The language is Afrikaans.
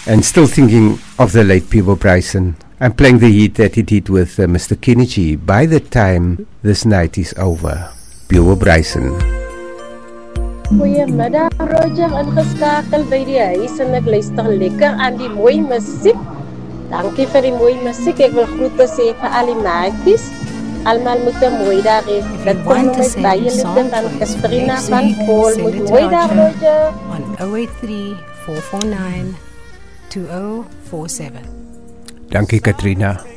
And still thinking of the late Peebo Bryson. I'm playing the hit that he did with Mr. Kenichi. By the time this night is over. Peebo Bryson. Goeiemiddag Roger, ingeskakel by die huis en ek luister lekker aan die mooi musiek. Dankie vir die mooi musiek. Ek wil groete sê vir al die maatjies. Almal moet 'n mooi dag hê. Dit kom met baie liefde van Katrina van Paul. Moet mooi dag Roger. On 083 449 2047. Dankie Katrina.